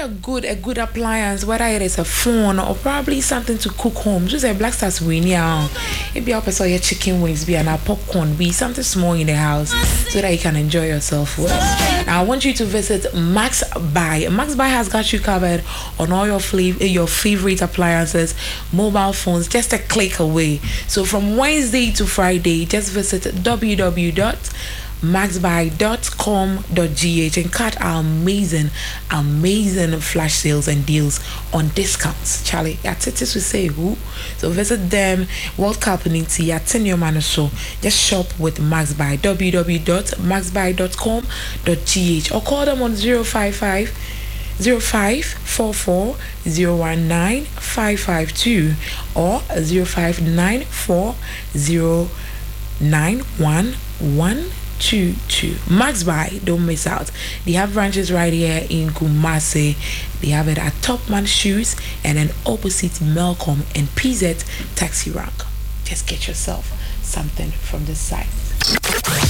a good appliance, whether it is a phone or probably something to cook home, just a Black Stars win here. It be up as your chicken wings, be and a popcorn, be something small in the house so that you can enjoy yourself well. Now I want you to visit Max Buy. Max Buy has got you covered on all your favorite appliances, mobile phones, just a click away. So from Wednesday to Friday, just visit www.maxbuy.com.gh and cut our amazing flash sales and deals on discounts. Charlie, at it is we say who. So visit them. World Cup in India, 10 your man or so. Just shop with Max Buy. www.maxbuy.com.gh or call them on 055 0544 019 552 or 0594 09122. Max Buy, don't miss out. They have branches right here in Kumasi. They have it at Topman Shoes and then opposite Melcom and PZ Taxi Rank. Just get yourself something from this site.